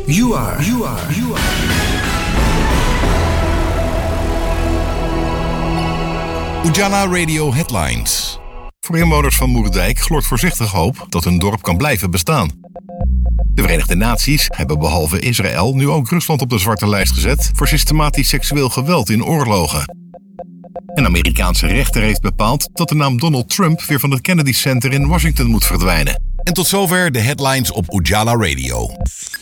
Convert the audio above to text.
You are. Ujala Radio Headlines. Voor inwoners van Moerdijk gloort voorzichtig hoop dat hun dorp kan blijven bestaan. De Verenigde Naties hebben behalve Israël nu ook Rusland op de zwarte lijst gezet voor systematisch seksueel geweld in oorlogen. Een Amerikaanse rechter heeft bepaald dat de naam Donald Trump weer van het Kennedy Center in Washington moet verdwijnen. En tot zover de headlines op Ujala Radio.